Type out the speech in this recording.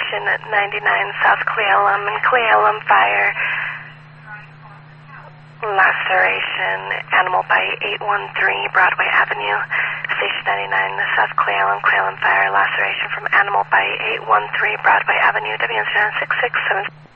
Station at 99 South Cle Elum and Cle Elum fire. Laceration, animal bite, 813 Broadway Avenue. Station 99 South Cle Elum fire. Laceration from animal bite, 813 Broadway Avenue. WN 667.